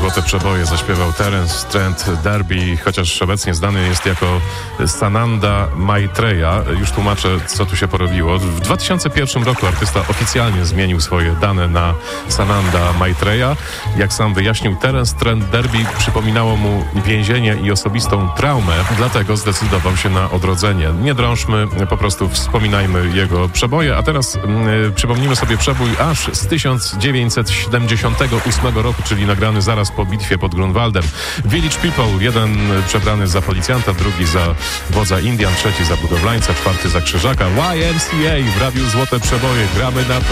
Złote Przeboje zaśpiewał Terence Trent D'Arby, chociaż obecnie znany jest jako Sananda Maitreya. Już tłumaczę, co tu się porobiło. W 2001 roku artysta oficjalnie zmienił swoje dane na Sananda Maitreya. Jak sam wyjaśnił, Terence Trent D'Arby przypominało mu więzienie i osobistą traumę, dlatego zdecydował się na odrodzenie. Nie drążmy, po prostu wspominajmy jego przeboje, a teraz przypomnimy sobie przebój aż z 1978 roku, czyli nagrany zaraz po bitwie pod Grunwaldem. Village People, jeden przebrany za policjanta, drugi za wodza Indian, trzeci za budowlańca, czwarty za krzyżaka. YMCA w Radiu Złote Przeboje. Gramy na to